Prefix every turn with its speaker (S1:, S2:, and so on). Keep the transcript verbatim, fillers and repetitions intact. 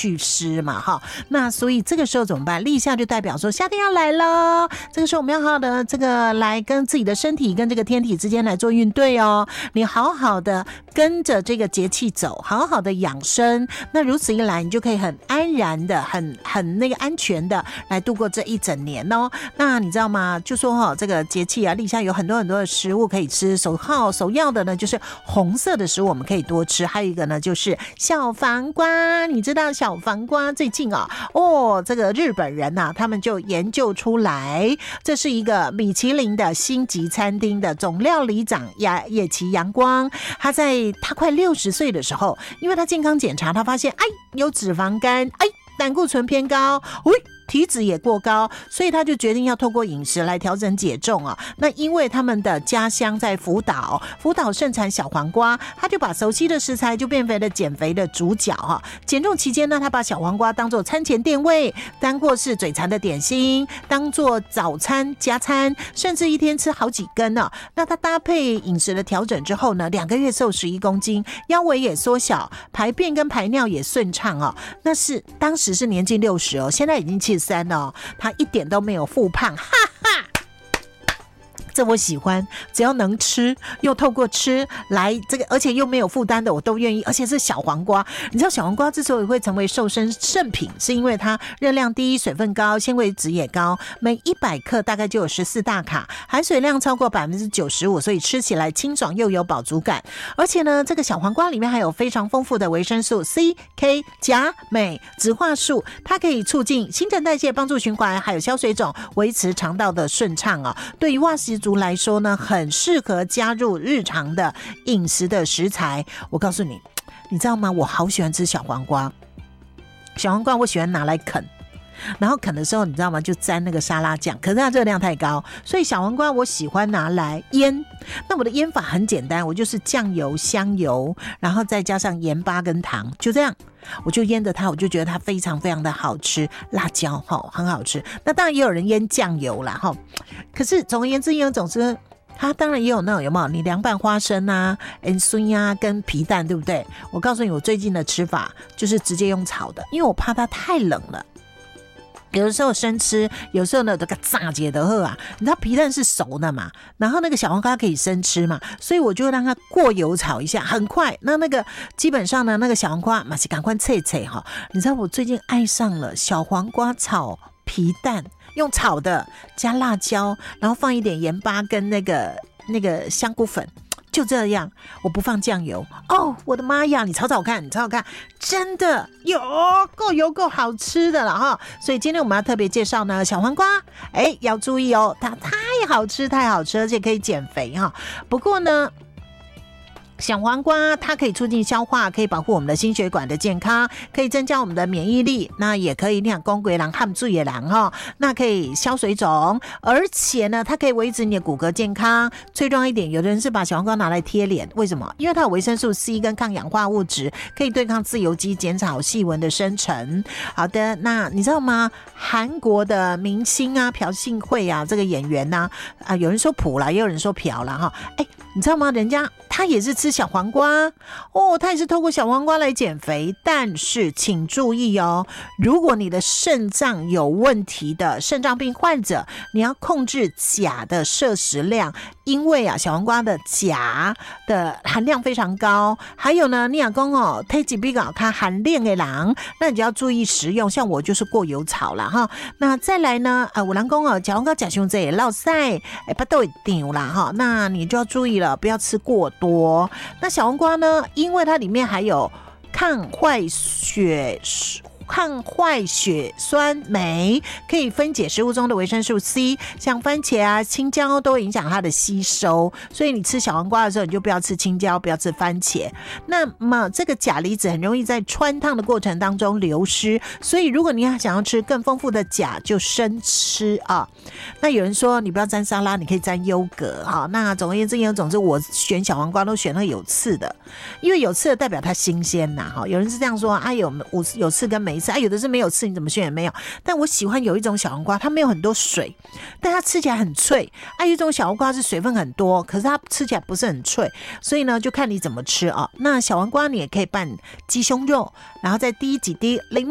S1: 祛湿嘛哈。那所以这个时候怎么办？立夏就代表说夏天要来了，这个时候我们要好好的这个来跟自己的身体跟这个天体之间来做运对哦。你好好的跟着这个节气走，好好的养生，那如此一来，你就可以很安然的、很很那个安全的来度过这一整年哦。那你知道吗？就说哈、哦，这个节气啊，立夏有很多很多的食物可以吃，首号首要的呢就是红色的食物我们可以多吃，还有一个呢就是小黄瓜。你知道小黄瓜最近啊，哦，这个日本人啊，他们就研究出来，这是一个米其林的星级餐厅的总料理长野野崎阳光，他在他快六十岁的时候，因为他健康检查，他发现哎有脂肪肝，哎胆固醇偏高，喂。体脂也过高，所以他就决定要透过饮食来调整减重啊。那因为他们的家乡在福岛，福岛盛产小黄瓜，他就把熟悉的食材就变肥了减肥的主角哈、啊。减重期间呢，他把小黄瓜当做餐前垫胃，当过是嘴馋的点心，当做早餐加餐，甚至一天吃好几根呢、啊。那他搭配饮食的调整之后呢，两个月瘦十一公斤，腰围也缩小，排便跟排尿也顺畅哦。那是当时是年近六十哦，现在已经七十三哦，他一点都没有复胖，哈哈。这我喜欢，只要能吃，又透过吃来这个，而且又没有负担的，我都愿意。而且是小黄瓜，你知道小黄瓜之所以会成为瘦身圣品，是因为它热量低、水分高、纤维质也高，每一百克大概就有十四大卡，含水量超过百分之九十五，所以吃起来清爽又有饱足感。而且呢，这个小黄瓜里面还有非常丰富的维生素 C、K、钾、镁、植化素，它可以促进新陈代谢、帮助循环，还有消水肿、维持肠道的顺畅啊。对于外食族来说呢，很适合加入日常的饮食的食材。我告诉你，你知道吗？我好喜欢吃小黄瓜，小黄瓜我喜欢拿来啃。然后啃的时候你知道吗，就沾那个沙拉酱，可是它热量太高，所以小黄瓜我喜欢拿来腌。那我的腌法很简单，我就是酱油、香油，然后再加上盐巴跟糖，就这样我就腌着它，我就觉得它非常非常的好吃，辣椒很好吃。那当然也有人腌酱油啦，可是总而言之，总之它当然也有那种有没有你凉拌花生啊、盐酸啊跟皮蛋，对不对？我告诉你，我最近的吃法就是直接用炒的，因为我怕它太冷了。有的时候生吃，有时候呢这个炸解的喝啊，你知道皮蛋是熟的嘛，然后那个小黄瓜可以生吃嘛，所以我就让它过油炒一下，很快。那那个基本上呢，那个小黄瓜嘛是赶快脆脆哈。你知道我最近爱上了小黄瓜炒皮蛋，用炒的加辣椒，然后放一点盐巴跟那个那个香菇粉。就这样，我不放酱油哦，我的妈呀！你炒炒看，你炒炒看，真的有够油够好吃的了哈！所以今天我们要特别介绍呢，小黄瓜，哎，要注意哦，它太好吃，太好吃，而且可以减肥哈。不过呢，小黄瓜它可以促进消化，可以保护我们的心血管的健康，可以增加我们的免疫力，那也可以你看公鬼狼汉醉野狼哈，那可以消水肿，而且呢，它可以维持你的骨骼健康。最重要一点，有的人是把小黄瓜拿来贴脸，为什么？因为它有维生素 C 跟抗氧化物质，可以对抗自由基，减少细纹的生成。好的，那你知道吗？韩国的明星啊，朴信惠啊，这个演员呐、啊，啊，有人说朴啦，也有人说朴啦哈，哎。你知道吗？人家他也是吃小黄瓜哦，他也是透过小黄瓜来减肥。但是请注意哦，如果你的肾脏有问题的肾脏病患者，你要控制钾的摄食量，因为啊，小黄瓜的钾的含量非常高。还有呢，你老公哦，体质比较它含量的人，那你就要注意食用。像我就是过油炒了哈。那再来呢，啊，有人讲哦，小黄瓜吃太多会落屎，哎，巴肚会胀啦哈。那你就要注意了，不要吃过多。那小黄瓜呢，因为它里面还有抗坏血抗坏血酸酶，可以分解食物中的维生素 C， 像番茄啊、青椒都会影响它的吸收，所以你吃小黄瓜的时候，你就不要吃青椒，不要吃番茄。那么这个钾离子很容易在穿烫的过程当中流失，所以如果你想要吃更丰富的钾，就生吃啊。那有人说你不要沾沙拉，你可以沾优格哈。那总而言之，言总之我选小黄瓜都选那个有刺的，因为有刺的代表它新鲜呐哈。有人是这样说啊，有有刺跟没啊，有的是没有刺，你怎么选也没有。但我喜欢有一种小黄瓜，它没有很多水，但它吃起来很脆。啊，有一种小黄瓜是水分很多，可是它吃起来不是很脆，所以呢，就看你怎么吃啊。那小黄瓜你也可以拌鸡胸肉，然后再滴几滴柠檬。